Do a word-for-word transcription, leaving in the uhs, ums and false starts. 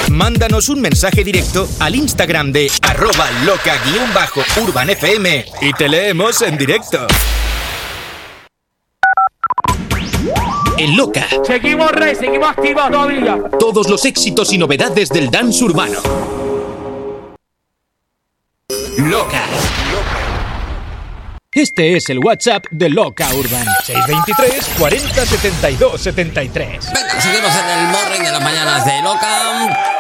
Mándanos un mensaje directo al Instagram de arroba loca-urbanfm y te leemos en directo. En Loca. Seguimos rey, seguimos activos todavía. Todos los éxitos y novedades del dance urbano. Loca. Este es el WhatsApp de Loca Urban. seis veintitrés, cuarenta, setenta y dos, setenta y tres. Venga, seguimos en el morning de las mañanas de Loca.